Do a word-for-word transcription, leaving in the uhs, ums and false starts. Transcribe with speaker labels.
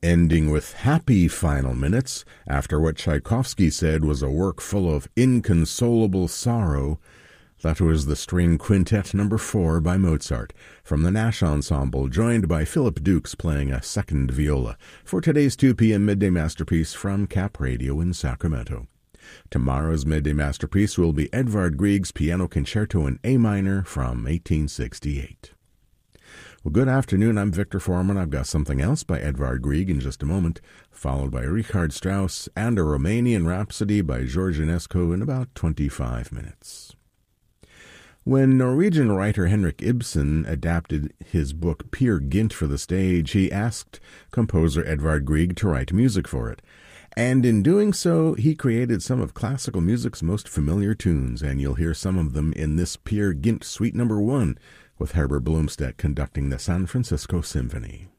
Speaker 1: Ending with happy final minutes, after what Tchaikovsky said was a work full of inconsolable sorrow, that was the String Quintet number four by Mozart, from the Nash Ensemble, joined by Philip Dukes playing a second viola, for today's two p.m. Midday Masterpiece from Cap Radio in Sacramento. Tomorrow's Midday Masterpiece will be Edvard Grieg's Piano Concerto in A minor from eighteen sixty-eight. Well, good afternoon. I'm Victor Foreman. I've got something else by Edvard Grieg in just a moment, followed by Richard Strauss and a Romanian Rhapsody by George Enesco in about twenty-five minutes. When Norwegian writer Henrik Ibsen adapted his book Peer Gynt for the stage, he asked composer Edvard Grieg to write music for it. And in doing so, he created some of classical music's most familiar tunes, and you'll hear some of them in this Peer Gynt Suite number one, with Herbert Blomstedt conducting the San Francisco Symphony.